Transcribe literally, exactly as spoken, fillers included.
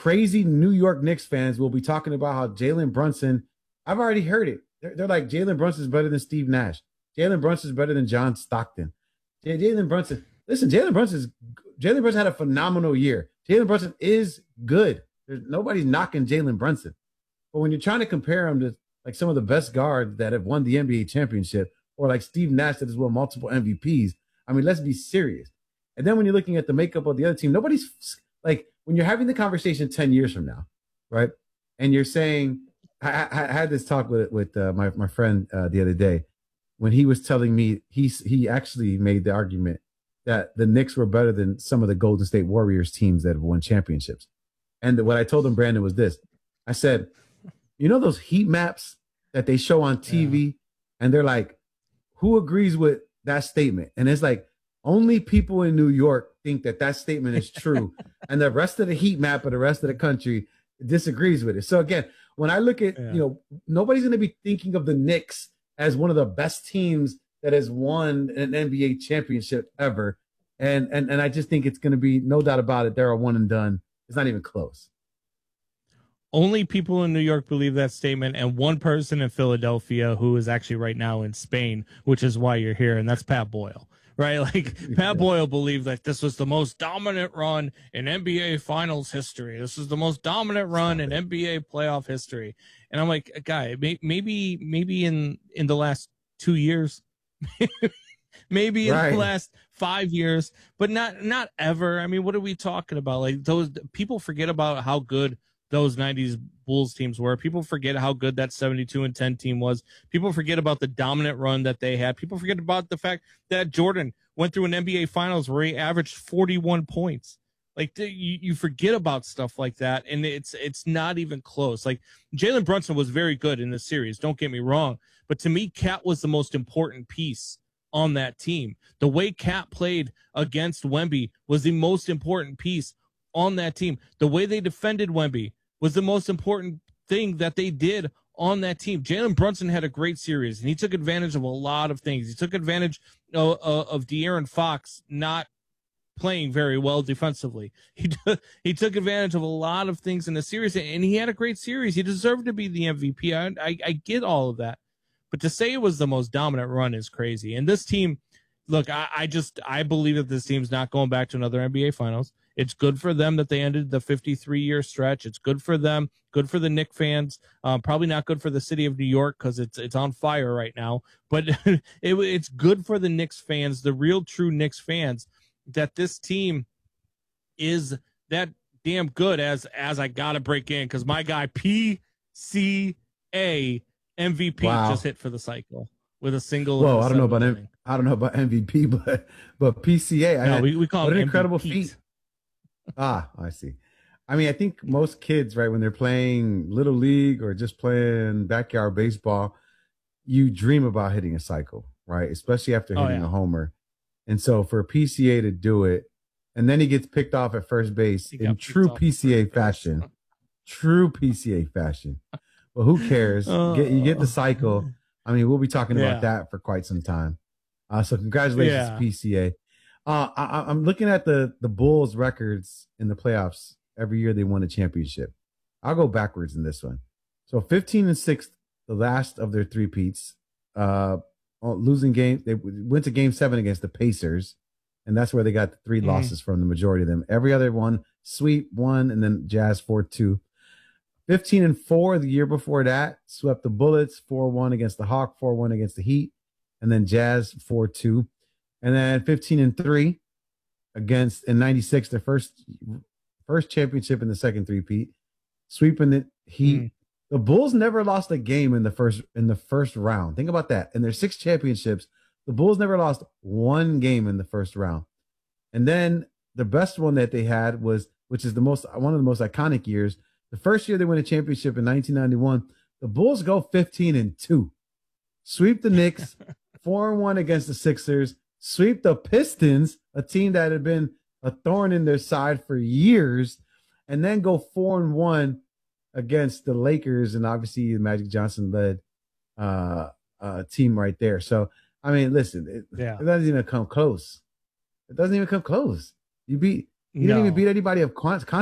crazy New York Knicks fans will be talking about how Jalen Brunson, I've already heard it. They're, they're like, Jalen Brunson is better than Steve Nash. Jalen Brunson is better than John Stockton. J- Jalen Brunson, listen, Jalen Brunson is, Jalen Brunson had a phenomenal year. Jalen Brunson is good. There's nobody's knocking Jalen Brunson. But when you're trying to compare him to like some of the best guards that have won the N B A championship, or like Steve Nash that has won multiple M V Ps, I mean, let's be serious. And then when you're looking at the makeup of the other team, nobody's like, when you're having the conversation ten years from now, right? And you're saying, I, I had this talk with with uh, my, my friend uh, the other day when he was telling me he, he actually made the argument that the Knicks were better than some of the Golden State Warriors teams that have won championships. And what I told him, Brandon, was this. I said, you know those heat maps that they show on T V, yeah. and they're like, who agrees with that statement? And it's like, only people in New York think that that statement is true. And the rest of the heat map of the rest of the country disagrees with it. So again, when I look at, yeah. you know, nobody's going to be thinking of the Knicks as one of the best teams that has won an N B A championship ever. And, and, and I just think it's going to be, no doubt about it, they're a one and done. It's not even close. Only people in New York believe that statement, and one person in Philadelphia who is actually right now in Spain, which is why you're here, and that's Pat Boyle, right? Like, Pat yeah. Boyle believed that this was the most dominant run in N B A Finals history. This is the most dominant run in N B A playoff history. And I'm like, guy, maybe maybe in, in the last two years, maybe in right. the last five years, but not not ever. I mean, what are we talking about? Like, those people forget about how good those nineties Bulls teams were. People forget how good that seventy-two and ten team was. People forget about the dominant run that they had. People forget about the fact that Jordan went through an N B A Finals where he averaged forty-one points. Like, you, you forget about stuff like that, and it's it's not even close. Like, Jalen Brunson was very good in this series, don't get me wrong, but to me, Cat was the most important piece on that team. The way Cat played against Wemby was the most important piece on that team. The way they defended Wemby was the most important thing that they did on that team. Jalen Brunson had a great series, and he took advantage of a lot of things. He took advantage of, of, of De'Aaron Fox not playing very well defensively. He t- he took advantage of a lot of things in the series, and he had a great series. He deserved to be the M V P. I, I, I get all of that. But to say it was the most dominant run is crazy. And this team, look, I, I just I believe that this team's not going back to another N B A Finals. It's good for them that they ended the fifty-three-year stretch. It's good for them, good for the Knicks fans. Um, probably not good for the city of New York because it's it's on fire right now. But it, it's good for the Knicks fans, the real true Knicks fans, that this team is that damn good as as I got to break in because my guy P C A M V P wow. just hit for the cycle with a single. Whoa, I don't know about M- I don't know about M V P, but but P C A. I no, had, we, we call what it an M V P. incredible feat. Ah, I see. I mean, I think most kids, right, when they're playing Little League or just playing backyard baseball, you dream about hitting a cycle, right? Especially after hitting oh, yeah. a homer. And so for P C A to do it, and then he gets picked off at first base in true P C A fashion, true P C A fashion. But who cares? Uh, get, you get the cycle. I mean, we'll be talking about yeah. that for quite some time. Uh, so congratulations yeah. to P C A. Uh, I, I'm looking at the, the Bulls records in the playoffs every year they won a championship. I'll go backwards in this one. So fifteen and six, the last of their three-peats, uh, losing game. They went to game seven against the Pacers, and that's where they got the three mm. losses from, the majority of them. Every other one, sweep one, and then Jazz four two. fifteen and four the year before that, swept the Bullets four one against the Hawks, four one against the Heat, and then Jazz four two. And then fifteen and three against in ninety-six, their first first championship in the second three-peat, sweeping the Heat. Mm. The Bulls never lost a game in the first in the first round. Think about that. In their six championships, the Bulls never lost one game in the first round. And then the best one that they had was, which is the most one of the most iconic years, the first year they win a championship in nineteen ninety-one, the Bulls go fifteen and two, sweep the Knicks, four and one against the Sixers, sweep the Pistons, a team that had been a thorn in their side for years, and then go four and one against the Lakers, and obviously the Magic Johnson led uh, uh, team right there. So, I mean, listen, it, yeah. it doesn't even come close. It doesn't even come close. You beat, you no. didn't even beat anybody of consequence.